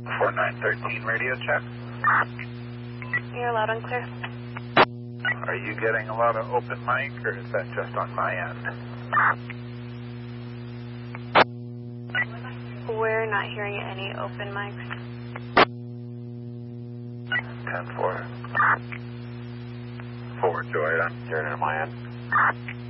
4913 radio check. You're loud and clear. Are you getting a lot of open mic, or is that just on my end? We're not hearing any open mics. 10-4. Forward, Joy. I'm hearing it on my end.